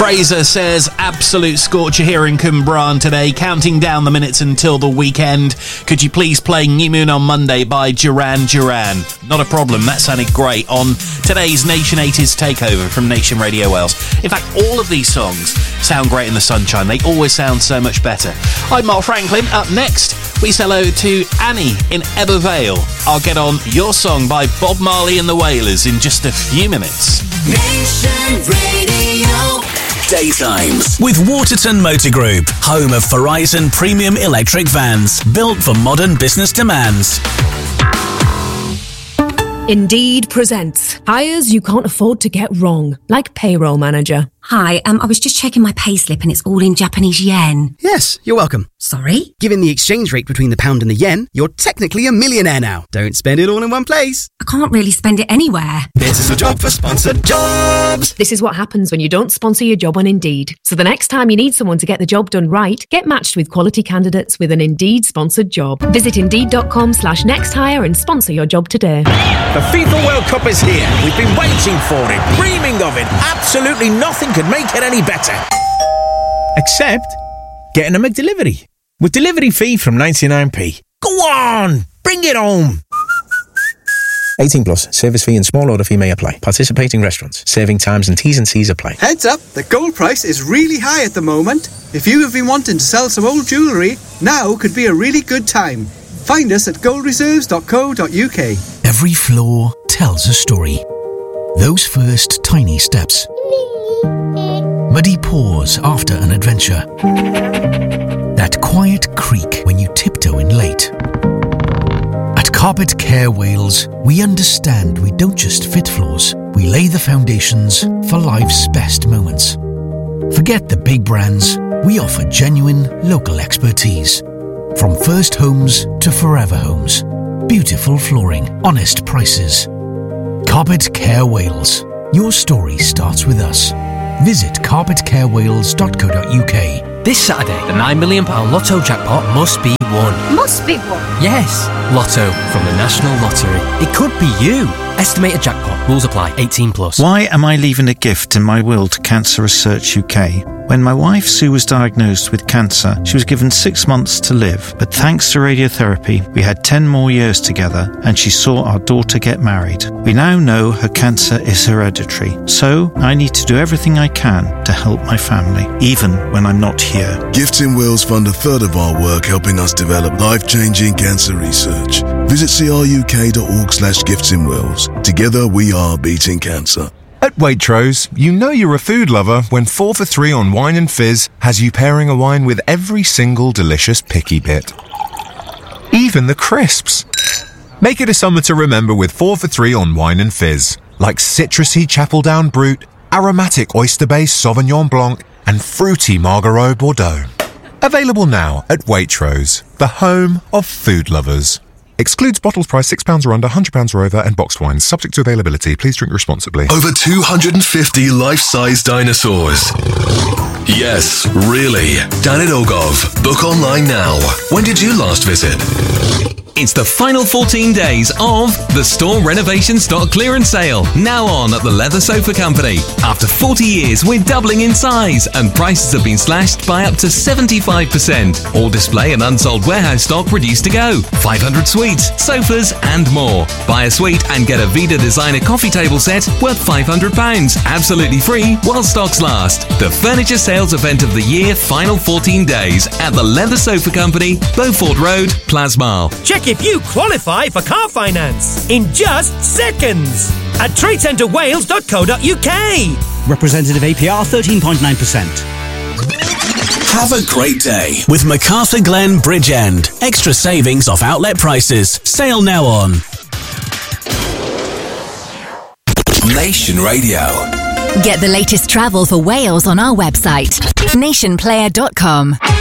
Fraser says, absolute scorcher here in Cwmbran today, counting down the minutes until the weekend. Could you please play New Moon on Monday by Duran Duran? Not a problem, that sounded great on today's Nation 80s takeover from Nation Radio Wales. In fact, all of these songs sound great in the sunshine. They always sound so much better. I'm Mark Franklin. Up next, we say hello to Annie in Ebbw Vale. I'll get on Your Song by Bob Marley and the Wailers in just a few minutes. Nation Radio. Daytimes with Waterton Motor Group, home of Horizon Premium Electric Vans, built for modern business demands. Indeed presents hires you can't afford to get wrong, like payroll manager. Hi, I was just checking my payslip and it's all in Japanese yen. Yes, you're welcome. Sorry? Given the exchange rate between the pound and the yen, you're technically a millionaire now. Don't spend it all in one place. I can't really spend it anywhere. This is a job for sponsored jobs. This is what happens when you don't sponsor your job on Indeed. So the next time you need someone to get the job done right, get matched with quality candidates with an Indeed sponsored job. Visit Indeed.com/nexthire and sponsor your job today. The FIFA World Cup is here. We've been waiting for it, dreaming of it. Absolutely nothing could make it any better. Except getting a McDelivery. With delivery fee from 99p. Go on! Bring it home! 18 plus. Service fee and small order fee may apply. Participating restaurants. Serving times and T's and C's apply. Heads up, the gold price is really high at the moment. If you have been wanting to sell some old jewellery, now could be a really good time. Find us at goldreserves.co.uk. Every floor tells a story. Those first tiny steps. Muddy paws after an adventure. That quiet creak when you tiptoe in late. At Carpet Care Wales, we understand we don't just fit floors, we lay the foundations for life's best moments. Forget the big brands, we offer genuine local expertise. From first homes to forever homes. Beautiful flooring, honest prices. Carpet Care Wales. Your story starts with us. Visit carpetcarewales.co.uk. This Saturday, the £9 million Lotto jackpot must be won. Must be won? Yes, Lotto from the National Lottery. It could be you. Estimated jackpot. Rules apply. 18 plus. Why am I leaving a gift in my will to Cancer Research UK? When my wife Sue was diagnosed with cancer, she was given 6 months to live. But thanks to radiotherapy, we had 10 more years together and she saw our daughter get married. We now know her cancer is hereditary. So I need to do everything I can to help my family, even when I'm not here. Gifts in Wales fund a third of our work helping us develop life-changing cancer research. Visit cruk.org/giftsinwales. Together we are beating cancer. At Waitrose, you know you're a food lover when 4 for 3 on wine and fizz has you pairing a wine with every single delicious picky bit. Even the crisps. Make it a summer to remember with 4 for 3 on wine and fizz, like citrusy Chapeldown Brut, aromatic oyster-based Sauvignon Blanc, and fruity Margaux Bordeaux. Available now at Waitrose, the home of food lovers. Excludes bottles priced £6 or under, £100 or over, and boxed wines. Subject to availability. Please drink responsibly. Over 250 life-size dinosaurs. Yes, really. Danit Ogov. Book online now. When did you last visit? It's the final 14 days of the Store Renovation Stock Clearance Sale, now on at the Leather Sofa Company. After 40 years, we're doubling in size, and prices have been slashed by up to 75%. All display and unsold warehouse stock reduced to go. 500 suites, sofas, and more. Buy a suite and get a Vida Designer coffee table set worth £500, absolutely free while stocks last. The furniture sales event of the year, final 14 days at the Leather Sofa Company, Beaufort Road, Plasmar. Check if you qualify for car finance in just seconds at tradecentrewales.co.uk. Representative APR 13.9%. Have a great day with MacArthur Glen Bridgend. Extra savings off outlet prices. Sale now on Nation Radio. Get the latest travel for Wales on our website, nationplayer.com.